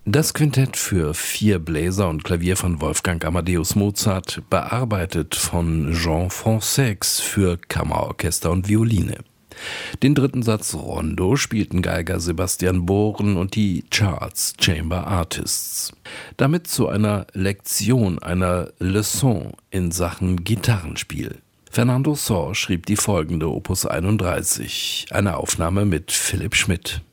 Das Quintett für 4 Bläser und Klavier von Wolfgang Amadeus Mozart, bearbeitet von Jean Francaix für Kammerorchester und Violine. Den 3. Satz Rondo spielten Geiger Sebastian Bohren und die Charts Chamber Artists. Damit zu einer Lektion, einer Leçon in Sachen Gitarrenspiel. Fernando Sor schrieb die folgende Opus 31, eine Aufnahme mit Philipp Schmidt.